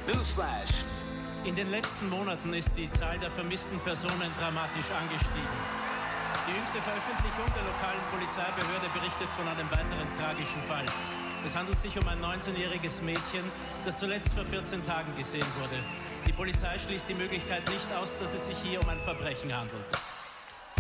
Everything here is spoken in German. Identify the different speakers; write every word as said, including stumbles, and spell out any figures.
Speaker 1: Newsflash.
Speaker 2: In den letzten Monaten ist die Zahl der vermissten Personen dramatisch angestiegen. Die jüngste Veröffentlichung der lokalen Polizeibehörde berichtet von einem weiteren tragischen Fall. Es handelt sich um ein neunzehnjähriges Mädchen, das zuletzt vor vierzehn Tagen gesehen wurde. Die Polizei schließt die Möglichkeit nicht aus, dass es sich hier um ein Verbrechen handelt.